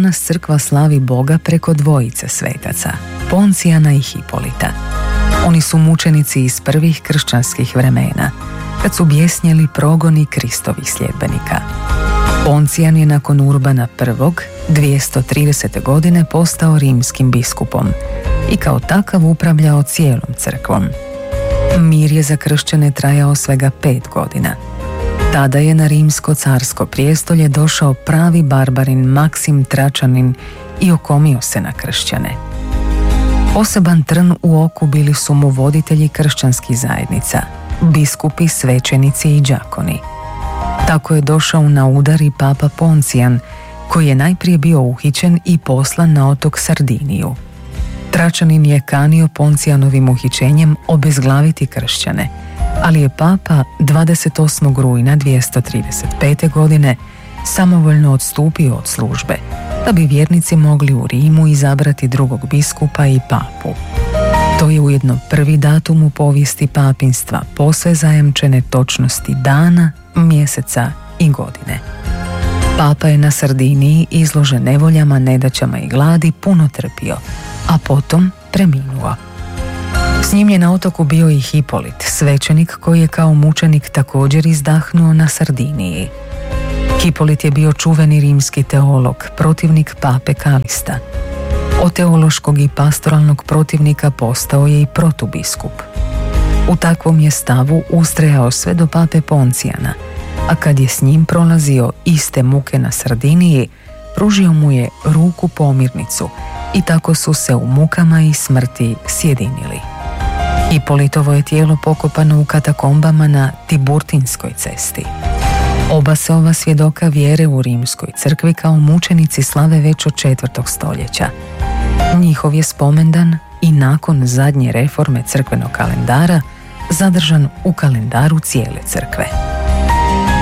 danas crkva slavi Boga preko dvojice svetaca, Poncijana i Hipolita. Oni su mučenici iz prvih kršćanskih vremena, kad su bjesnjeli progoni Kristovih sljedbenika. Poncijan je nakon Urbana I. 230. godine postao rimskim biskupom i kao takav upravljao cijelom crkvom. Mir je za kršćane trajao svega 5 godina. Tada je na rimsko carsko prijestolje došao pravi barbarin Maksim Tračanin i okomio se na kršćane. Poseban trn u oku bili su mu voditelji kršćanskih zajednica, biskupi, svećenici i đakoni. Tako je došao na udar i papa Poncijan, koji je najprije bio uhićen i poslan na otok Sardiniju. Tračanin je kanio Poncijanovim uhićenjem obezglaviti kršćane, ali je papa 28. rujna 235. godine samovoljno odstupio od službe, da bi vjernici mogli u Rimu izabrati drugog biskupa i papu. To je ujedno prvi datum u povijesti papinstva posve zajamčene točnosti dana, mjeseca i godine. Papa je na Sardiniji izložen nevoljama, nedaćama i gladi puno trpio, a potom preminuo. S njim je na otoku bio i Hipolit, svećenik koji je kao mučenik također izdahnuo na Sardiniji. Hipolit je bio čuveni rimski teolog, protivnik pape Kalista. Od teološkog i pastoralnog protivnika postao je i protubiskup. U takvom je stavu ustrajao sve do pape Poncijana, a kad je s njim prolazio iste muke na Sardiniji, pružio mu je ruku pomirnicu i tako su se u mukama i smrti sjedinili. Hipolitovo je tijelo pokopano u katakombama na Tiburtinskoj cesti. Oba se ova svjedoka vjere u rimskoj crkvi kao mučenici slave već od 4. stoljeća. Njihov je spomendan i nakon zadnje reforme crkvenog kalendara zadržan u kalendaru cijele crkve.